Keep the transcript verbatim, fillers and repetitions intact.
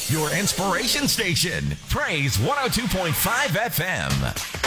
Your inspiration station, Praise one oh two point five F M.